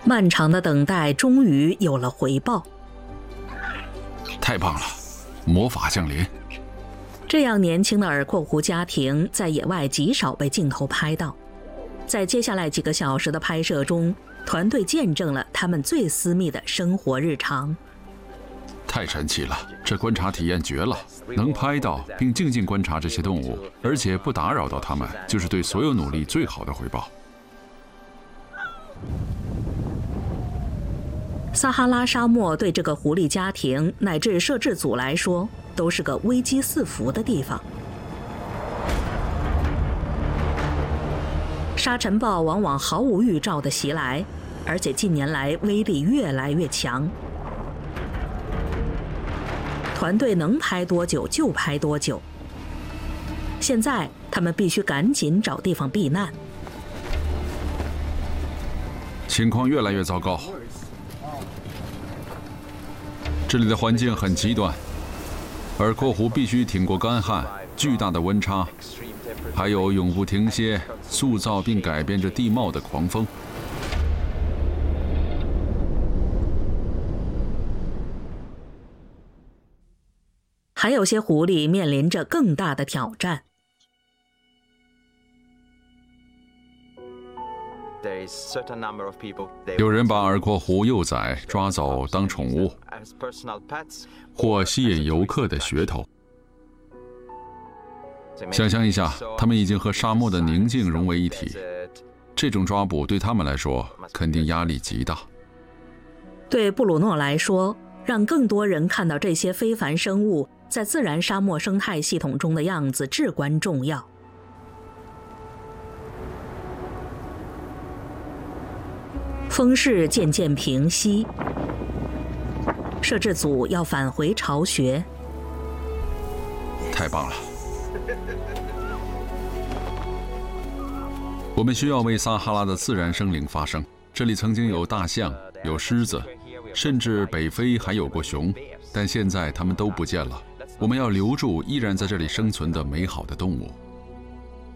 漫长的等待终于有了回报。 太棒了，魔法降临！ 这样年轻的尔阔湖家庭在野外极少被镜头拍到。在接下来几个小时的拍摄中，团队见证了他们最私密的生活日常。 太神奇了，这观察体验绝了！能拍到并静静观察这些动物，而且不打扰到它们，就是对所有努力最好的回报。 撒哈拉沙漠对这个狐狸家庭乃至摄制组来说，都是个危机四伏的地方。沙尘暴往往毫无预兆地袭来，而且近年来威力越来越强。团队能拍多久就拍多久。现在他们必须赶紧找地方避难。 情况越来越糟糕，这里的环境很极端，尔阔湖必须挺过干旱、巨大的温差，还有永不停歇、塑造并改变着地貌的狂风。 还有些狐狸面临着更大的挑战。 有人把尔阔湖幼崽抓走当宠物，或吸引游客的噱头。想象一下，他们已经和沙漠的宁静融为一体，这种抓捕对他们来说肯定压力极大。 对布鲁诺来说，让更多人看到这些非凡生物在自然沙漠生态系统中的样子至关重要。风势渐渐平息，摄制组要返回巢穴。 太棒了！我们需要为撒哈拉的自然生灵发声。这里曾经有大象，有狮子，甚至北非还有过熊，但现在它们都不见了。我们要留住依然在这里生存的美好的动物。